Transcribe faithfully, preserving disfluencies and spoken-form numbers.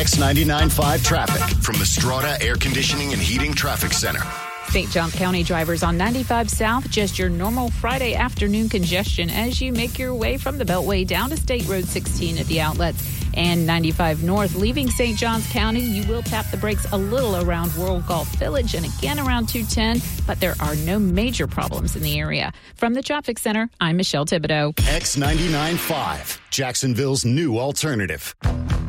X ninety-nine point five traffic from the Strata Air Conditioning and Heating Traffic Center. Saint Johns County drivers on ninety-five South, just your normal Friday afternoon congestion as you make your way from the Beltway down to State Road sixteen at the outlets. And ninety-five North, leaving Saint Johns County, you will tap the brakes a little around World Golf Village and again around two ten, but there are no major problems in the area. From the Traffic Center, I'm Michelle Thibodeau. X ninety-nine point five, Jacksonville's new alternative.